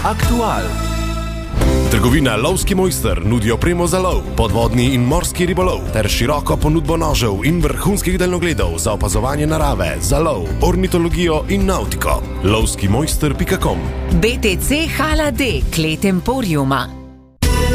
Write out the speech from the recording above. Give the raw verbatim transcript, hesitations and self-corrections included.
Aktual. Trgovina Lovski mojster nudi opremo za lov, podvodni in morski ribolov ter široko ponudbo nožev in vrhunskih daljnogledov za opazovanje narave, za lov, ornitologijo in nautiko. lovski mojster pika com. B T C Hala D, klet Emporiuma.